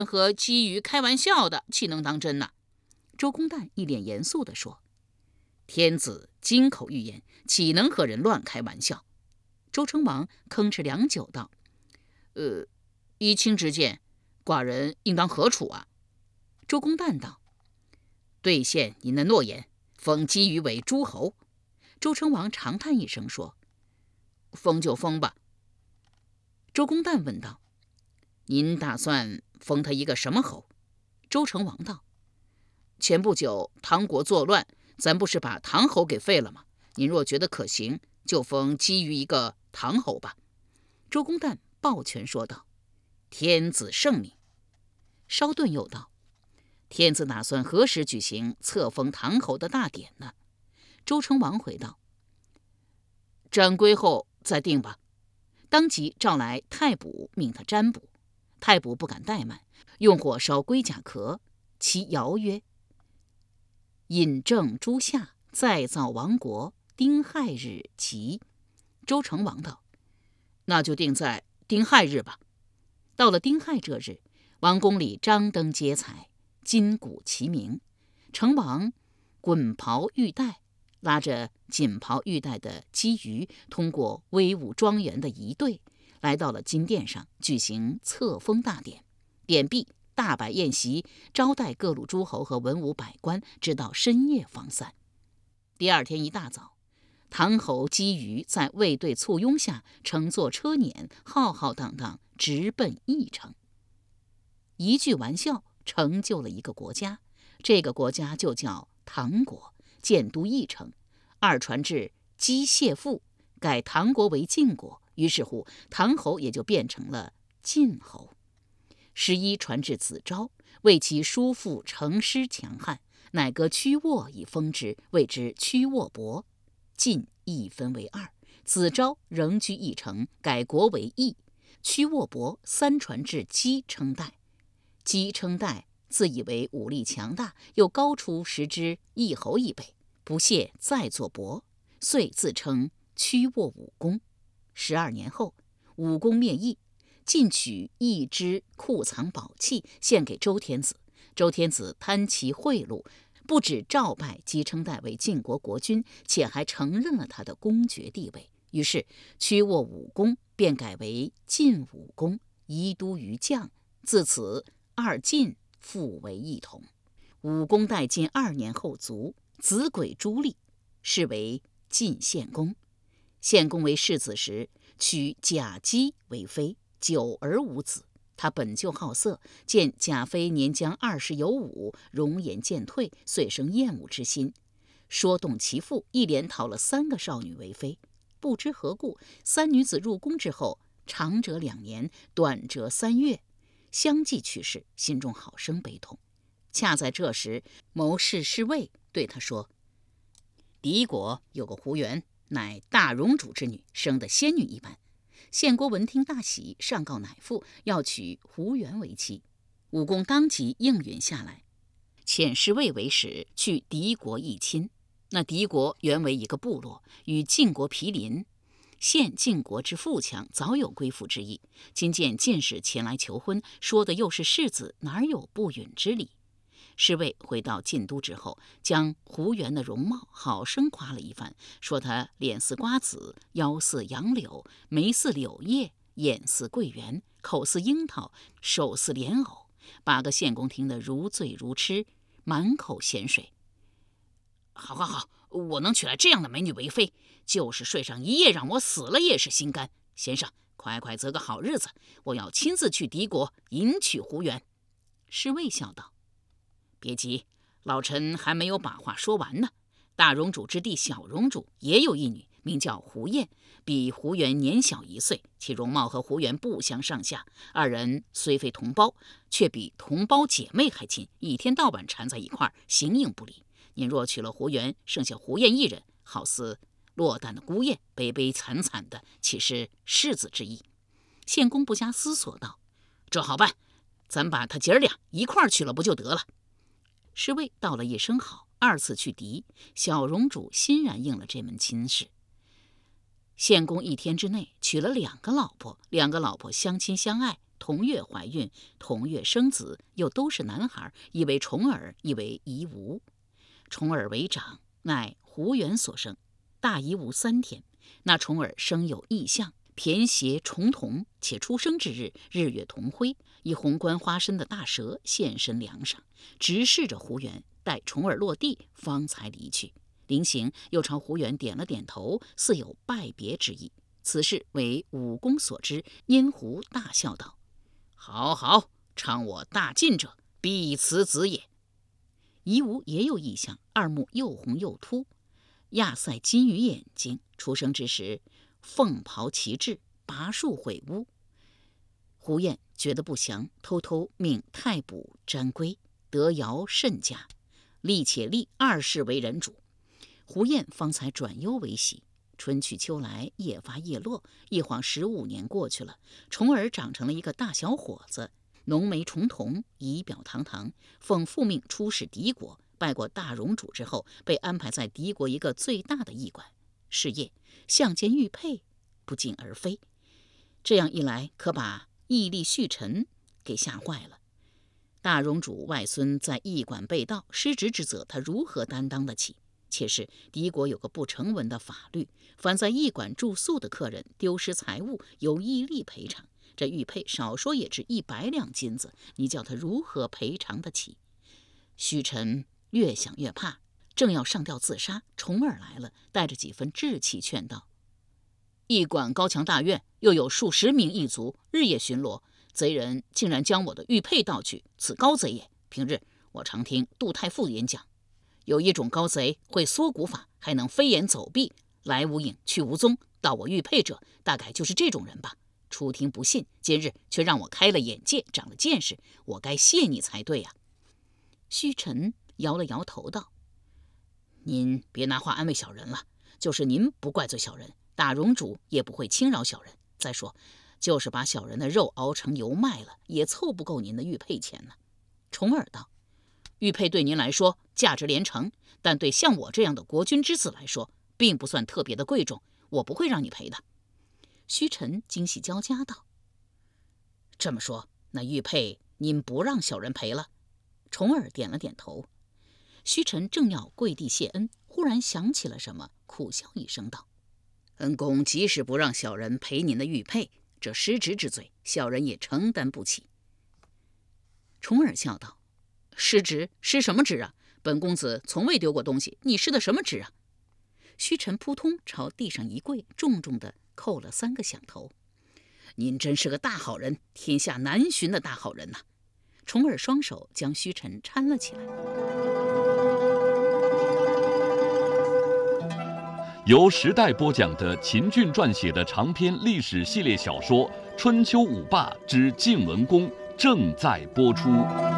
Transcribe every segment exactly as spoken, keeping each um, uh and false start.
和基于开玩笑的，岂能当真呢？周公旦一脸严肃地说：“天子金口玉言，岂能和人乱开玩笑？”周成王吭哧良久道：“呃，依卿之见，寡人应当何处啊？”周公旦道：“兑现您的诺言，封姬于为诸侯。”周成王长叹一声说：“封就封吧。”周公旦问道：“您打算封他一个什么侯？”周成王道：“前不久唐国作乱，咱不是把唐侯给废了吗？您若觉得可行，就封姬于一个唐侯吧。”周公旦抱拳说道：“天子圣明。”稍顿又道：“天子打算何时举行册封唐侯的大典呢？”周成王回道：“占归后再定吧。”当即召来太卜，命他占卜。太卜不敢怠慢，用火烧龟甲壳，其谣曰：“引正诸夏，再造王国，丁亥日吉。”周成王道：“那就定在丁亥日吧。”到了丁亥这日，王宫里张灯结彩，金鼓齐鸣。成王滚袍玉带，拉着锦袍玉带的姬于，通过威武庄严的仪队，来到了金殿上举行册封大典。典毕，大摆宴席，招待各路诸侯和文武百官，直到深夜方散。第二天一大早，唐侯姬于在卫队簇拥下，乘坐车辇，浩浩荡荡直奔邺城。一句玩笑成就了一个国家，这个国家就叫唐国，建都邺城。二传至姬谢父，改唐国为晋国，于是乎唐侯也就变成了晋侯。十一传至子昭，为其叔父成师强悍，乃割曲沃以封之，谓之曲沃伯。晋一分为二，子昭仍居邺城，改国为邑。曲沃伯三传至姬称代，姬称代自以为武力强大，又高出十之邑侯一辈，不屑再作伯，遂自称曲沃武公。十二年后，武公灭邑，晋取邑之库藏宝器，献给周天子。周天子贪其贿赂，不止诏拜姬称代为晋国国君，且还承认了他的公爵地位。于是曲沃武公便改为晋武公，移都于绛。自此二晋复为一统。武公代晋二年后卒，子轨朱立，是为晋献公。献公为世子时，娶贾姬为妃，久而无子。他本就好色，见贾妃年将二十有五，容颜渐退，遂生厌恶之心，说动其父，一连讨了三个少女为妃。不知何故，三女子入宫之后，长者两年，短则三月，相继去世，心中好生悲痛。恰在这时，谋士侍卫对他说：“敌国有个胡元，乃大荣主之女，生得仙女一般。”献国闻听大喜，上告乃父，要娶胡元为妻。武公当即应允下来，遣侍卫为使，去敌国议亲。那敌国原为一个部落，与晋国毗邻，现晋国之富强，早有归附之意。今见晋使前来求婚，说的又是世子，哪有不允之理？侍卫回到晋都之后，将胡元的容貌好生夸了一番，说他脸似瓜子，腰似杨柳，眉似柳叶，眼似桂圆，口似樱桃，手似莲藕，把个献公听得如醉如痴，满口咸水。好好好，我能娶来这样的美女为妃，就是睡上一夜，让我死了也是心甘。先生，快快择个好日子，我要亲自去敌国迎娶胡元。侍卫笑道：“别急，老臣还没有把话说完呢。大荣主之弟小荣主也有一女，名叫胡燕，比胡元年小一岁，其容貌和胡元不相上下。二人虽非同胞，却比同胞姐妹还亲，一天到晚缠在一块儿，形影不离。您若娶了胡元，剩下胡燕一人，好似落单的孤雁，悲悲惨惨的，岂是世子之意？”献公不加思索道：“这好办，咱把他姐儿俩一块儿娶了不就得了？”侍卫道了一声好，二次去敌，小荣主欣然应了这门亲事。献公一天之内娶了两个老婆，两个老婆相亲相爱， 同月怀孕，同月生子，又都是男孩，一为重耳，一为夷吾。重耳为长，乃胡元所生，大夷吾三天。那重耳生有异象，偏邪重瞳，且出生之日，日月同辉，一红冠花身的大蛇现身梁上，直视着胡元，待重耳落地，方才离去。临行又朝胡元点了点头，似有拜别之意。此事为武公所知，因胡大笑道：“好好，唱我大晋者，必此子也。”夷吾也有异象，二目又红又凸，亚塞金鱼眼睛，出生之时，凤袍旗帜，拔树毁屋。胡彦觉得不祥，偷偷命太卜占龟，得尧甚佳，立且立二世为人主。胡彦方才转忧为喜。春去秋来，夜发夜落，一晃十五年过去了，重耳长成了一个大小伙子，浓眉重瞳，仪表堂堂，奉父命出使敌国，拜过大荣主之后，被安排在敌国一个最大的驿馆。是夜，相见玉佩不胫而飞。这样一来，可把义吏胥臣给吓坏了。大荣主外孙在驿馆被盗，失职之责他如何担当得起？且是敌国有个不成文的法律，凡在驿馆住宿的客人丢失财物，由义吏赔偿。这玉佩少说也值一百两金子，你叫他如何赔偿得起？胥臣越想越怕，正要上吊自杀，重耳来了，带着几分志气劝道：“驿馆高墙大院，又有数十名驿卒日夜巡逻，贼人竟然将我的玉佩盗去，此高贼也。平日我常听杜太傅演讲，有一种高贼会缩骨法，还能飞檐走壁，来无影去无踪，盗我玉佩者大概就是这种人吧。初听不信，今日却让我开了眼界，长了见识，我该谢你才对呀。”胥臣摇了摇头道：“您别拿话安慰小人了，就是您不怪罪小人，大荣主也不会轻饶小人。再说，就是把小人的肉熬成油卖了，也凑不够您的玉佩钱呢。”重耳道：“玉佩对您来说价值连城，但对像我这样的国君之子来说，并不算特别的贵重，我不会让你赔的。”胥臣惊喜交加道：“这么说，那玉佩您不让小人赔了？”重耳点了点头。胥臣正要跪地谢恩，忽然想起了什么，苦笑一声道：“恩公即使不让小人赔您的玉佩，这失职之罪，小人也承担不起。”重耳笑道：“失职？失什么职啊？本公子从未丢过东西，你失的什么职啊？”胥臣扑通朝地上一跪，重重地叩了三个响头。“您真是个大好人，天下难寻的大好人呐！”重耳双手将胥臣搀了起来。 由时代播讲的秦俊撰写的长篇历史系列小说《春秋五霸之晋文公》正在播出。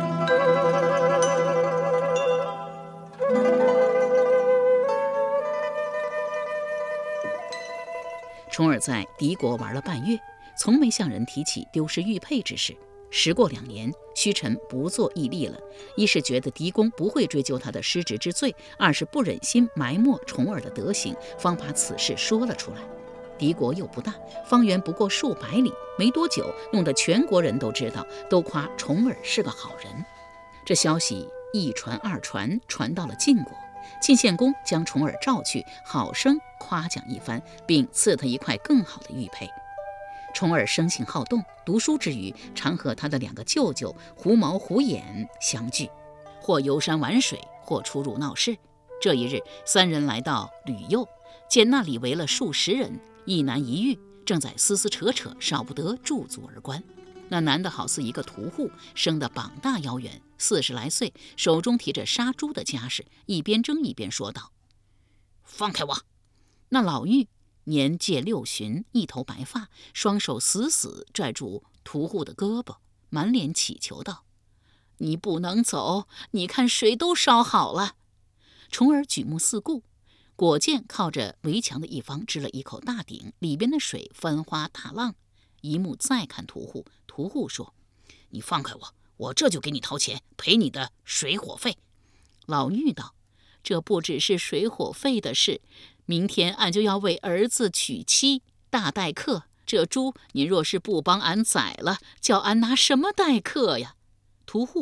重耳在敌国玩了半月，从没向人提起丢失玉佩之事。时过两年，胥臣不做义吏了，一是觉得狄公不会追究他的失职之罪，二是不忍心埋没重耳的德行，方把此事说了出来。敌国又不大，方圆不过数百里，没多久，弄得全国人都知道，都夸重耳是个好人。这消息一传二传，传到了晋国。晋献公将重耳召去，好生夸奖一番，并赐他一块更好的玉佩。重耳生性好动，读书之余，常和他的两个舅舅狐毛、狐眼相聚，或游山玩水，或出入闹市。这一日，三人来到吕右，见那里围了数十人，一男一女，正在撕撕扯扯，少不得驻足而观。那男的好似一个屠户，生得膀大腰圆，四十来岁，手中提着杀猪的家事，一边争一边说道：“放开我！”那老妪年届六旬，一头白发，双手死死拽住屠户的胳膊，满脸乞求道：“你不能走，你看水都烧好了。”重耳举目四顾，果见靠着围墙的一方支了一口大鼎，里边的水翻花大浪。一目再看屠户，屠户说：“你放开我，我这就给你掏钱赔你的水火费。”老妪道：“这不只是水火费的事，明天俺就要为儿子娶妻大待客， 这猪您若是不帮俺宰了，叫俺拿什么待客呀？屠户